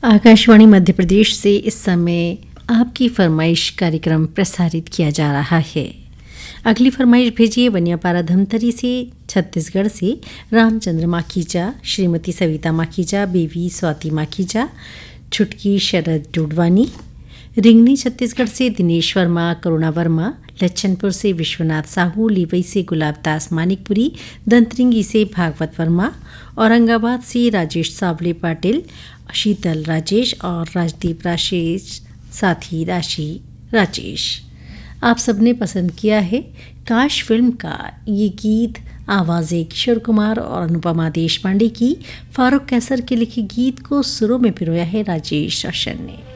आकाशवाणी मध्य प्रदेश से इस समय आपकी फरमाइश कार्यक्रम प्रसारित किया जा रहा है। अगली फरमाइश भेजिए बनियापारा धमतरी से छत्तीसगढ़ से रामचंद्र माखीजा, श्रीमती सविता माखीजा, बेबी स्वाति माखीजा, छुटकी शरद डोडवानी। रिंगनी छत्तीसगढ़ से दिनेश वर्मा, करुणा वर्मा। लच्छनपुर से विश्वनाथ साहू, लीवई से गुलाबदास मानिकपुरी, दंतरिंगी से भागवत वर्मा, औरंगाबाद से राजेश सावले पाटिल, शीतल राजेश और राजदीप राजेश, साथी राशि राजेश। आप सबने पसंद किया है काश फिल्म का ये गीत। आवाज़ें किशोर कुमार और अनुपमा देशपांडे की। फारूक कैसर के लिखे गीत को सुरों में पिरोया है राजेश रोशन ने।